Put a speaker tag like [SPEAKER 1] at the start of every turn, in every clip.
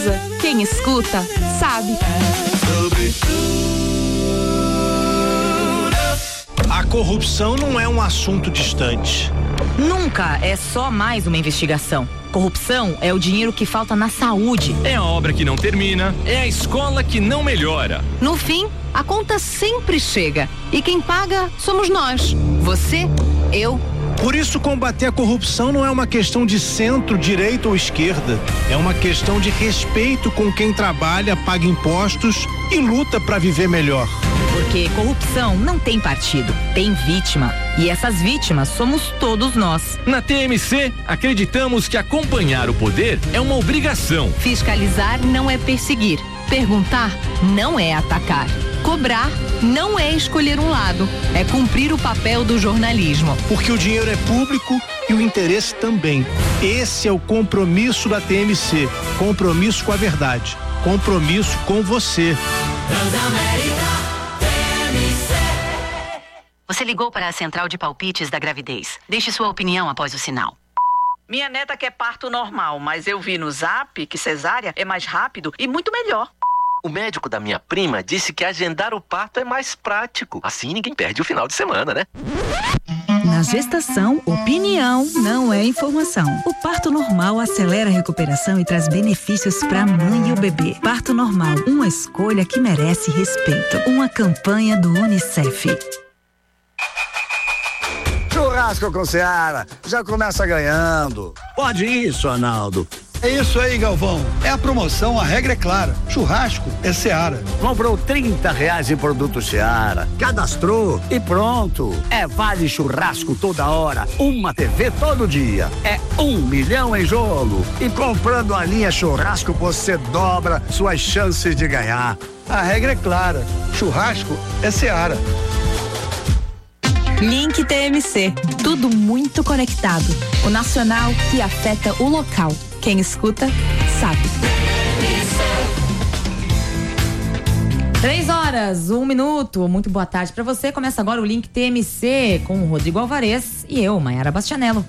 [SPEAKER 1] Quem escuta, sabe.
[SPEAKER 2] A corrupção não é um assunto distante.
[SPEAKER 1] Nunca é só mais uma investigação. Corrupção é o dinheiro que falta na saúde.
[SPEAKER 3] É a obra que não termina, é a escola que não melhora.
[SPEAKER 1] No fim, a conta sempre chega. E quem paga somos nós. Você, eu.
[SPEAKER 2] Por isso, combater a corrupção não é uma questão de centro, direita ou esquerda. É uma questão de respeito com quem trabalha, paga impostos e luta para viver melhor.
[SPEAKER 1] Porque corrupção não tem partido, tem vítima. E essas vítimas somos todos nós.
[SPEAKER 3] Na TMC, acreditamos que acompanhar o poder é uma obrigação.
[SPEAKER 1] Fiscalizar não é perseguir. Perguntar não é atacar. Cobrar não é escolher um lado, é cumprir o papel do jornalismo.
[SPEAKER 2] Porque o dinheiro é público e o interesse também. Esse é o compromisso da TMC. Compromisso com a verdade. Compromisso com você.
[SPEAKER 4] Transamérica, TMC.
[SPEAKER 5] Você ligou para a central de palpites da gravidez. Deixe sua opinião após o sinal.
[SPEAKER 6] Minha neta quer parto normal, mas eu vi no Zap que cesárea é mais rápido e muito melhor.
[SPEAKER 7] O médico da minha prima disse que agendar o parto é mais prático. Assim ninguém perde o final de semana, né?
[SPEAKER 8] Na gestação, opinião não é informação. O parto normal acelera a recuperação e traz benefícios para a mãe e o bebê. Parto normal, uma escolha que merece respeito. Uma campanha do UNICEF.
[SPEAKER 9] Churrasco com Seara, já começa ganhando.
[SPEAKER 10] Pode isso, Arnaldo.
[SPEAKER 11] É isso aí, Galvão. É a promoção, a regra é clara. Churrasco é Seara.
[SPEAKER 10] Comprou R$30 em produto Seara. Cadastrou e pronto. É vale churrasco toda hora. Uma TV todo dia. É 1 milhão em jogo. E comprando a linha churrasco, você dobra suas chances de ganhar.
[SPEAKER 11] A regra é clara. Churrasco é Seara.
[SPEAKER 12] Link TMC. Tudo muito conectado. O nacional que afeta o local. Quem escuta, sabe.
[SPEAKER 13] 3:01. Muito boa tarde para você. Começa agora o Link TMC com o Rodrigo Alvarez e eu, Maiara Bastianello.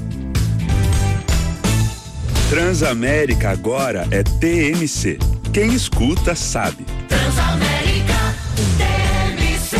[SPEAKER 14] Transamérica agora é TMC. Quem escuta, sabe.
[SPEAKER 4] Transamérica, TMC.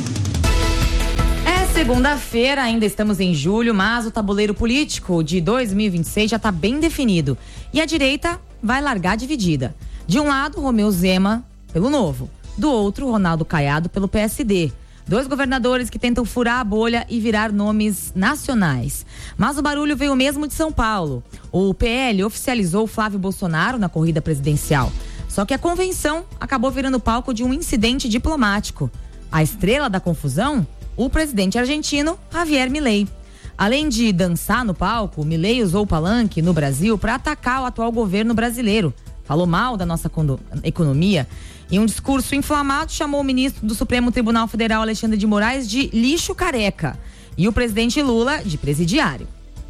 [SPEAKER 13] Segunda-feira, ainda estamos em julho, mas o tabuleiro político de 2026 já está bem definido. E a direita vai largar dividida. De um lado, Romeu Zema, pelo Novo. Do outro, Ronaldo Caiado, pelo PSD. 2 governadores que tentam furar a bolha e virar nomes nacionais. Mas o barulho veio mesmo de São Paulo. O PL oficializou Flávio Bolsonaro na corrida presidencial. Só que a convenção acabou virando palco de um incidente diplomático. A estrela da confusão? O presidente argentino Javier Milei. Além de dançar no palco, Milei usou o palanque no Brasil para atacar o atual governo brasileiro. Falou mal da nossa economia. Em um discurso inflamado, chamou o ministro do Supremo Tribunal Federal, Alexandre de Moraes, de lixo careca. E o presidente Lula, de presidiário.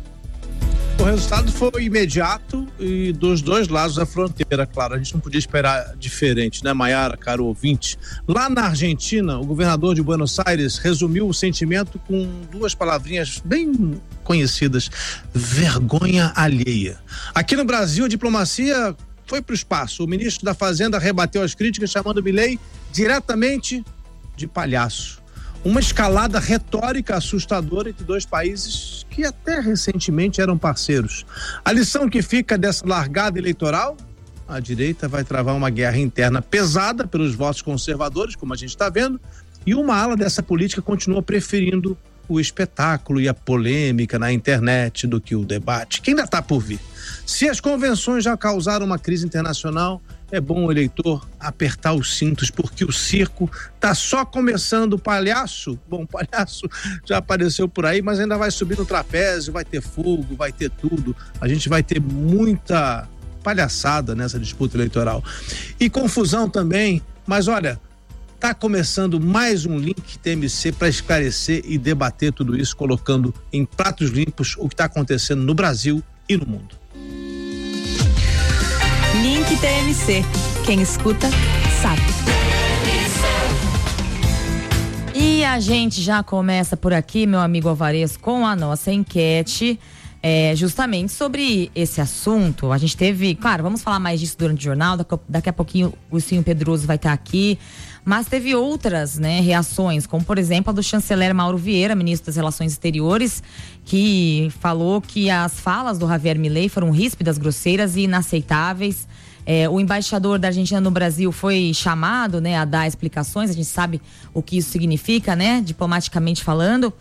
[SPEAKER 2] O resultado foi imediato e dos dois lados da fronteira, claro. A gente não podia esperar diferente, né, Maiara, caro ouvinte? Lá na Argentina, o governador de Buenos Aires resumiu o sentimento com 2 palavrinhas bem conhecidas: vergonha alheia. Aqui no Brasil, a diplomacia foi para o espaço. O ministro da Fazenda rebateu as críticas, chamando Milei diretamente de palhaço. Uma escalada retórica assustadora entre 2 países que até recentemente eram parceiros. A lição que fica dessa largada eleitoral: a direita vai travar uma guerra interna pesada pelos votos conservadores, como a gente está vendo, e uma ala dessa política continua preferindo o espetáculo e a polêmica na internet do que o debate, que ainda está por vir. Se as convenções já causaram uma crise internacional, é bom o eleitor apertar os cintos, porque o circo tá só começando. O palhaço, bom, o palhaço já apareceu por aí, mas ainda vai subir no trapézio, vai ter fogo, vai ter tudo. A gente vai ter muita palhaçada nessa disputa eleitoral. E confusão também, mas olha, tá começando mais um Link TMC para esclarecer e debater tudo isso, colocando em pratos limpos o que está acontecendo no Brasil e no mundo.
[SPEAKER 12] Link TMC. Quem escuta, sabe.
[SPEAKER 13] E a gente já começa por aqui, meu amigo Alvarez, com a nossa enquete. justamente sobre esse assunto. A gente teve, claro, vamos falar mais disso durante o jornal, daqui a pouquinho o Cinho Pedroso vai estar aqui, mas teve outras, né, reações, como por exemplo a do chanceler Mauro Vieira, ministro das Relações Exteriores, que falou que as falas do Javier Milei foram ríspidas, grosseiras e inaceitáveis. O embaixador da Argentina no Brasil foi chamado, né, a dar explicações. A gente sabe o que isso significa, né, diplomaticamente falando.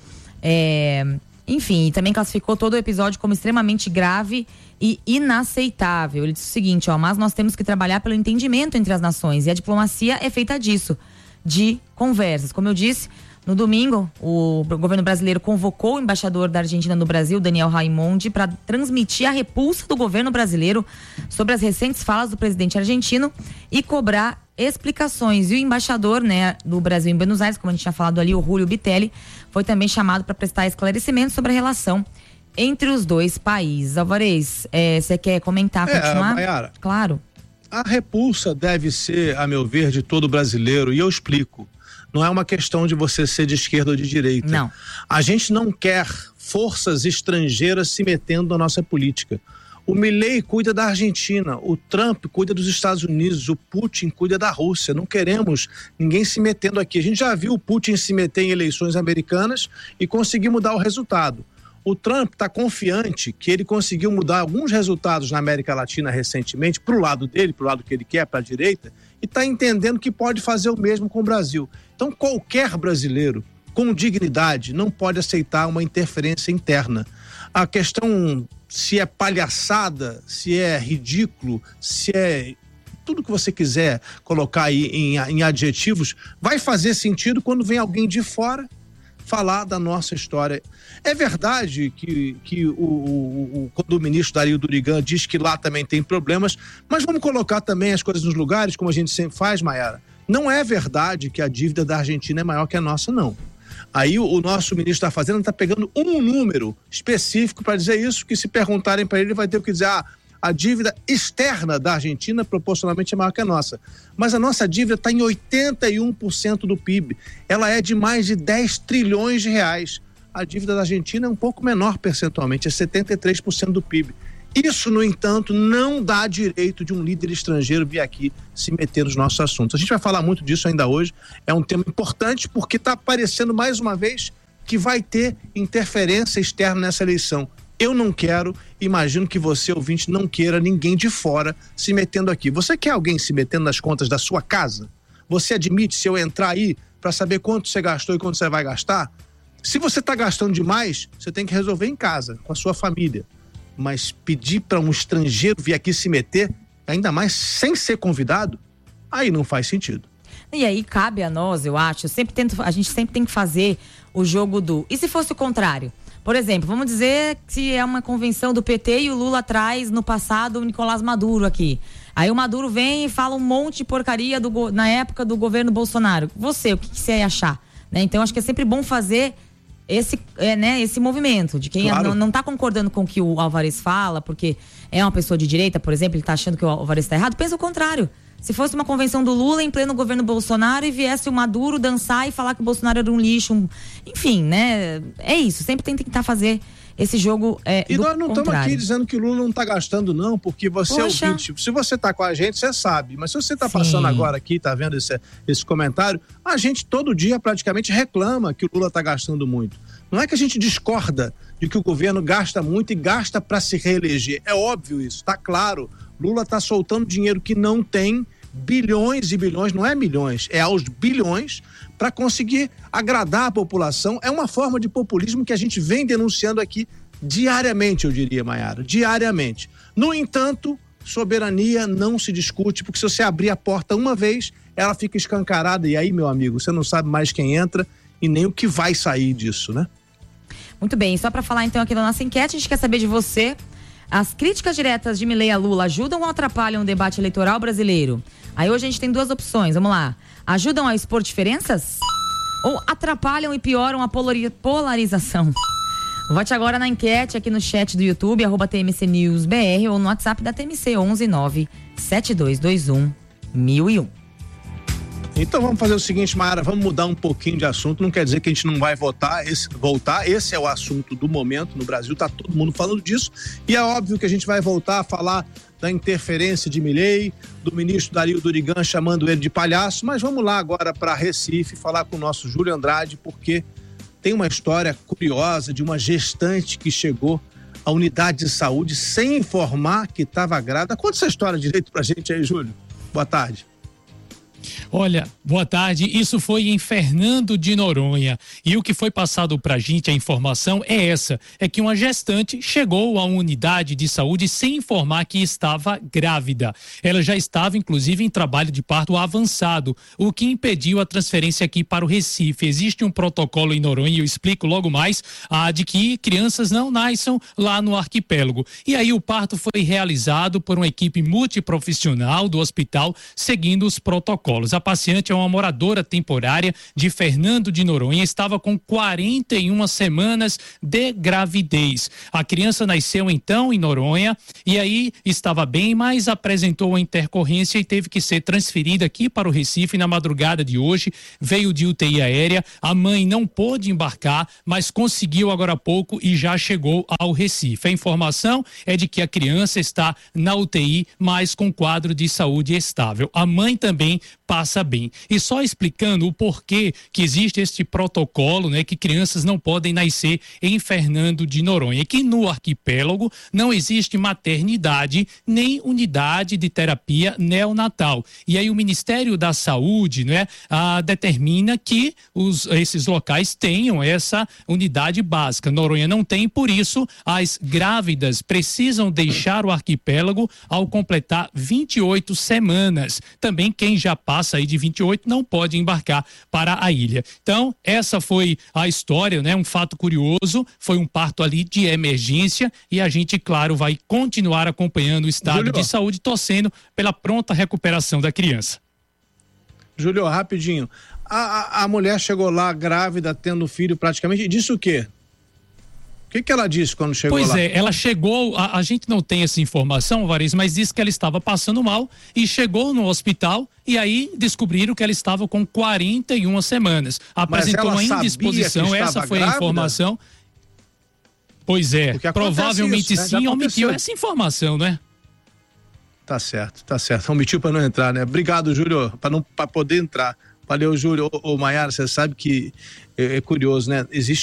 [SPEAKER 13] Enfim, e também classificou todo o episódio como extremamente grave e inaceitável. Ele disse o seguinte, mas nós temos que trabalhar pelo entendimento entre as nações, e a diplomacia é feita disso, de conversas. Como eu disse, no domingo, o governo brasileiro convocou o embaixador da Argentina no Brasil, Daniel Raimondi, para transmitir a repulsa do governo brasileiro sobre as recentes falas do presidente argentino e cobrar explicações. E o embaixador, né, do Brasil em Buenos Aires, como a gente tinha falado ali, o Julio Bitelli, foi também chamado para prestar esclarecimentos sobre a relação entre os dois países. Alvarez, você quer comentar, continuar?
[SPEAKER 2] Mayara,
[SPEAKER 13] claro.
[SPEAKER 2] A repulsa deve ser, a meu ver, de todo brasileiro, e eu explico. Não é uma questão de você ser de esquerda ou de direita.
[SPEAKER 13] Não.
[SPEAKER 2] A gente não quer forças estrangeiras se metendo na nossa política. O Milei cuida da Argentina, o Trump cuida dos Estados Unidos, o Putin cuida da Rússia. Não queremos ninguém se metendo aqui. A gente já viu o Putin se meter em eleições americanas e conseguir mudar o resultado. O Trump está confiante que ele conseguiu mudar alguns resultados na América Latina recentemente, para o lado dele, para o lado que ele quer, para a direita, e está entendendo que pode fazer o mesmo com o Brasil. Então, qualquer brasileiro com dignidade não pode aceitar uma interferência interna. A questão se é palhaçada, se é ridículo, se é tudo que você quiser colocar aí em adjetivos, vai fazer sentido quando vem alguém de fora falar da nossa história. É verdade que quando o ministro Dario Durigan diz que lá também tem problemas, mas vamos colocar também as coisas nos lugares, como a gente sempre faz, Mayara. Não é verdade que a dívida da Argentina é maior que a nossa, não. Aí o nosso ministro da Fazenda está pegando um número específico para dizer isso, que se perguntarem para ele vai ter que dizer, a dívida externa da Argentina proporcionalmente é maior que a nossa. Mas a nossa dívida está em 81% do PIB. Ela é de mais de 10 trilhões de reais. A dívida da Argentina é um pouco menor percentualmente, é 73% do PIB. Isso, no entanto, não dá direito de um líder estrangeiro vir aqui se meter nos nossos assuntos. A gente vai falar muito disso ainda hoje. É um tema importante porque está aparecendo mais uma vez que vai ter interferência externa nessa eleição. Eu não quero, imagino que você, ouvinte, não queira ninguém de fora se metendo aqui. Você quer alguém se metendo nas contas da sua casa? Você admite, se eu entrar aí para saber quanto você gastou e quanto você vai gastar? Se você está gastando demais, você tem que resolver em casa, com a sua família. Mas pedir para um estrangeiro vir aqui se meter, ainda mais sem ser convidado, aí não faz sentido.
[SPEAKER 13] E aí cabe a nós, eu acho, a gente sempre tem que fazer o jogo do... E se fosse o contrário? Por exemplo, vamos dizer que é uma convenção do PT e o Lula traz no passado o Nicolás Maduro aqui. Aí o Maduro vem e fala um monte de porcaria na época do governo Bolsonaro. Você, o que você ia achar? Né? Então, acho que é sempre bom fazer esse movimento de quem não está concordando com o que o Alvarez fala, porque é uma pessoa de direita, por exemplo, ele está achando que o Alvarez está errado. Pensa o contrário. Se fosse uma convenção do Lula em pleno governo Bolsonaro e viesse o Maduro dançar e falar que o Bolsonaro era um lixo, enfim, né? É isso, sempre tem que tentar fazer esse jogo
[SPEAKER 2] E nós não estamos aqui dizendo que o Lula não está gastando, não, porque você é ouvinte. Se você está com a gente, você sabe. Mas se você está passando agora aqui, está vendo esse comentário, a gente todo dia praticamente reclama que o Lula está gastando muito. Não é que a gente discorda de que o governo gasta muito e gasta para se reeleger. É óbvio isso, está claro. Lula está soltando dinheiro que não tem, bilhões e bilhões, não é milhões, é aos bilhões, para conseguir agradar a população. É uma forma de populismo que a gente vem denunciando aqui diariamente, eu diria, Mayara, diariamente. No entanto, soberania não se discute, porque se você abrir a porta uma vez, ela fica escancarada, e aí, meu amigo, você não sabe mais quem entra e nem o que vai sair disso, né?
[SPEAKER 13] Muito bem, só para falar então aqui da nossa enquete, a gente quer saber de você. As críticas diretas de Milei a Lula ajudam ou atrapalham o debate eleitoral brasileiro? Aí hoje a gente tem duas opções, vamos lá. Ajudam a expor diferenças? Ou atrapalham e pioram a polarização? Vote agora na enquete aqui no chat do YouTube, @TMCNewsBR, ou no WhatsApp da TMC, 11 9 7221 1001.
[SPEAKER 2] Então vamos fazer o seguinte, Mayara, vamos mudar um pouquinho de assunto, não quer dizer que a gente não vai voltar, esse é o assunto do momento no Brasil, tá todo mundo falando disso, e é óbvio que a gente vai voltar a falar da interferência de Milei, do ministro Dario Durigan chamando ele de palhaço, mas vamos lá agora para Recife falar com o nosso Júlio Andrade, porque tem uma história curiosa de uma gestante que chegou à unidade de saúde sem informar que estava grávida. Conta essa história direito pra gente aí, Júlio. Boa tarde.
[SPEAKER 15] Olha, boa tarde. Isso foi em Fernando de Noronha. E o que foi passado pra gente, a informação é essa: é que uma gestante chegou à unidade de saúde sem informar que estava grávida. Ela já estava, inclusive, em trabalho de parto avançado, o que impediu a transferência aqui para o Recife. Existe um protocolo em Noronha, eu explico logo mais, de que crianças não nasçam lá no arquipélago. E aí o parto foi realizado por uma equipe multiprofissional do hospital, seguindo os protocolos. A paciente é uma moradora temporária de Fernando de Noronha, estava com 41 semanas de gravidez. A criança nasceu então em Noronha e aí estava bem, mas apresentou uma intercorrência e teve que ser transferida aqui para o Recife na madrugada de hoje. Veio de UTI aérea, a mãe não pôde embarcar, mas conseguiu agora há pouco e já chegou ao Recife. A informação é de que a criança está na UTI, mas com quadro de saúde estável. A mãe também passa bem. E só explicando o porquê que existe este protocolo, né, que crianças não podem nascer em Fernando de Noronha, que no arquipélago não existe maternidade nem unidade de terapia neonatal. E aí o Ministério da Saúde, né, determina que esses locais tenham essa unidade básica. Noronha não tem, por isso as grávidas precisam deixar o arquipélago ao completar 28 semanas. Também quem já passa aí de 28 não pode embarcar para a ilha. Então, essa foi a história, né? Um fato curioso, foi um parto ali de emergência e a gente, claro, vai continuar acompanhando o estado
[SPEAKER 2] Júlio,
[SPEAKER 15] de saúde, torcendo pela pronta recuperação da criança.
[SPEAKER 2] Júlio, rapidinho, a mulher chegou lá grávida, tendo filho praticamente, e disse o quê? O que ela disse quando chegou lá?
[SPEAKER 15] Pois é, ela chegou, a gente não tem essa informação, Variz, mas disse que ela estava passando mal e chegou no hospital e aí descobriram que ela estava com 41 semanas. Apresentou uma indisposição, essa foi grávida? A informação. Pois é, provavelmente isso, né? Sim, omitiu essa informação, né?
[SPEAKER 2] Tá certo. Omitiu para não entrar, né? Obrigado, Júlio, para poder entrar. Valeu, Júlio. Ô, Mayara, você sabe que é curioso, né? Existe